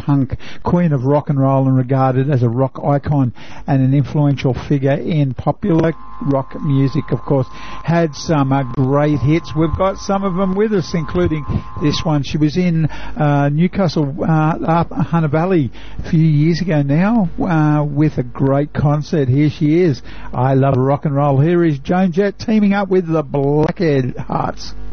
punk, queen of rock and roll, and regarded as a rock icon and an influential figure in popular rock music, of course. Had some great hits. We've got some of them with us, including this one. She was in Newcastle, Hunter Valley a few years ago now with a great concert. Here she is. I love rock and roll. Here is Joan Jett teaming up with the Blackheart Hearts.